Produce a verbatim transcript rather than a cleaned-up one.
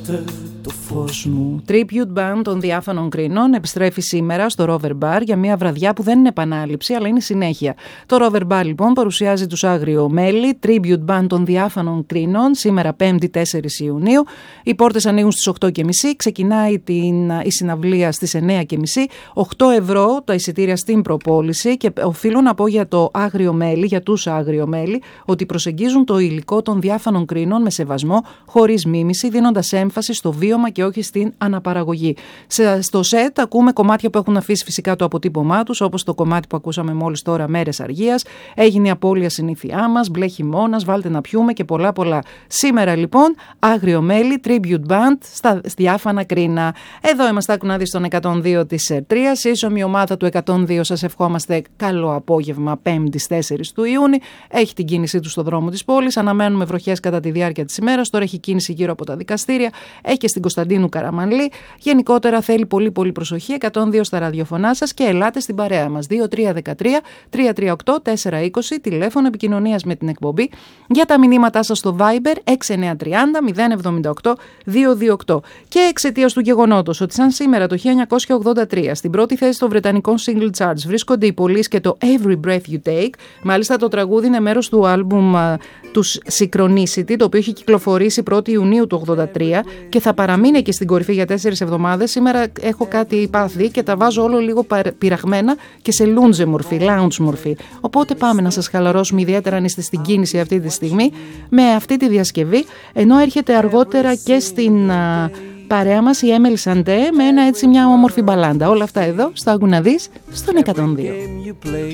το φως μου. Tribute band των Διάφανων Κρίνων επιστρέφει σήμερα στο Rover Bar για μια βραδιά που δεν είναι επανάληψη αλλά είναι συνέχεια. Το Rover Bar λοιπόν παρουσιάζει τους Άγριο Μέλη, Tribute band των Διάφανων Κρίνων, σήμερα πέμπτη τέσσερις Ιουνίου. Οι πόρτες ανοίγουν στις οκτώ και μισή, ξεκινάει την, η συναυλία στις εννέα και μισή, οκτώ ευρώ τα εισιτήρια στην προπόληση και οφείλω να πω για το Άγριο Μέλη, για τους Άγριο Μέλη, ότι προσεγγίζουν το υλικό των Διάφανων Κρίνων με σεβασμό, χωρίς μίμηση, δίνοντας έμφαση στο βίωμα και όχι στην αναπαραγωγή. Σε, στο σετ ακούμε κομμάτια που έχουν αφήσει φυσικά το αποτύπωμά τους, όπως το κομμάτι που ακούσαμε μόλις τώρα, Μέρες Αργίας, Έγινε η απώλεια συνήθειά μας, Μπλε χειμώνας, Βάλτε να πιούμε και πολλά πολλά. Σήμερα λοιπόν Άγριο Μέλη, Tribute Band στα Διάφανα Κρίνα. Εδώ είμαστε, άκου να δεις, στον εκατόν δύο της Ερτρίας. Ίσομη ομάδα του εκατόν δύο, σας ευχόμαστε καλό απόγευμα πέμπτης τέσσερις του Ιούνιου. Έχει την κίνησή του στο δρόμο της πόλης. Αναμένουμε βροχές κατά τη διάρκεια της ημέρας. Τώρα έχει κίνηση γύρω από τα δικαστήρια. Έχει και στην Κωνσταντίνου Καραμανλή. Γενικότερα θέλει πολύ πολύ προσοχή. εκατόν δύο στα ραδιοφωνά σας και ελάτε στην παρέα μας. δύο τρία ένα τρία τρία τρία οκτώ τέσσερα είκοσι, τηλέφωνο επικοινωνίας με την εκπομπή. Για τα μηνύματά σας στο Viber έξι εννιά τρία μηδέν μηδέν εβδομήντα οκτώ διακόσια είκοσι οκτώ. Και εξαιτίας του γεγονότος ότι σαν σήμερα το χίλια εννιακόσια ογδόντα τρία στην πρώτη θέση των Βρετανικών Single Charts βρίσκονται οι Police και το Every Breath You Take. Μάλιστα το τραγούδι είναι μέρος του άλμπουμ uh, τους Synchronicity, το οποίο έχει κυκλοφορήσει πρώτη Ιουνίου του ογδόντα τρία και θα παραμείνει και στην κορυφή για τέσσερις εβδομάδες. Σήμερα έχω κάτι πάθει και τα βάζω όλο λίγο πειραγμένα και σε lounge μορφή, lounge μορφή. Οπότε πάμε να σας χαλαρώσουμε, ιδιαίτερα αν είστε στην κίνηση αυτή τη στιγμή, με αυτή τη διασκευή, ενώ έρχεται αργότερα και στην uh, παρέα μας η Έμελ Σαντέ με ένα έτσι μια όμορφη μπαλάντα. Όλα αυτά εδώ στο Άκου να δεις στον εκατόν δύο.